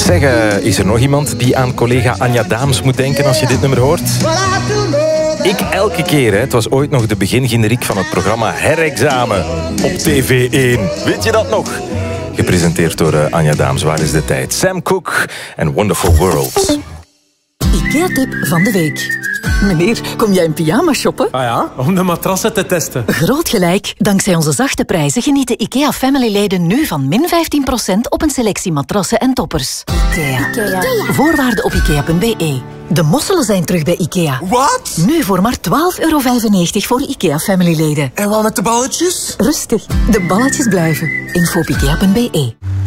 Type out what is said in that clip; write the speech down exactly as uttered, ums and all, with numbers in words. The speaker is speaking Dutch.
Zeg, uh, is er nog iemand die aan collega Anja Daams moet denken als je dit nummer hoort? Ik elke keer, hè. Het was ooit nog de begingeneriek van het programma Herexamen op T V één. Weet je dat nog? Gepresenteerd door uh, Anja Daams. Waar is de tijd? Sam Cooke en Wonderful Worlds. IKEA-tip van de week. Meneer, kom jij in pyjama shoppen? Ah ja, om de matrassen te testen. Groot gelijk. Dankzij onze zachte prijzen genieten IKEA Family-leden nu van min vijftien procent op een selectie matrassen en toppers. IKEA. IKEA. Voorwaarden op ikea punt b e. De mosselen zijn terug bij IKEA. Wat? Nu voor maar twaalf euro vijfennegentig voor IKEA Family-leden. En wat met de balletjes? Rustig. De balletjes blijven. Info op ikea punt b e.